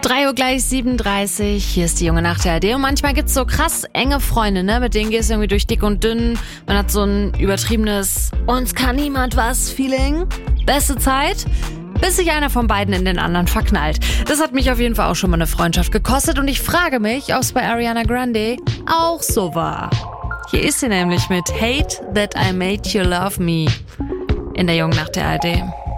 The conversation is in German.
3 Uhr gleich 37, hier ist die Junge Nacht der ARD. Und manchmal gibt's so krass enge Freunde, ne? Mit denen gehst du irgendwie durch dick und dünn. Man hat so ein übertriebenes uns kann niemand was Feeling. Beste Zeit, bis sich einer von beiden in den anderen verknallt. Das hat mich auf jeden Fall auch schon mal eine Freundschaft gekostet. Und ich frage mich, ob es bei Ariana Grande auch so war. Hier ist sie nämlich mit Hate That I Made You Love Me in der Jungen Nacht der ARD.